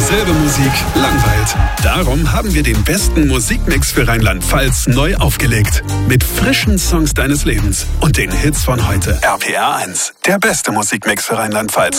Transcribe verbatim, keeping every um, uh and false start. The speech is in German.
dieselbe Musik langweilt. Darum haben wir den besten Musikmix für Rheinland-Pfalz neu aufgelegt. Mit frischen Songs deines Lebens und den Hits von heute. R P R eins, der beste Musikmix für Rheinland-Pfalz.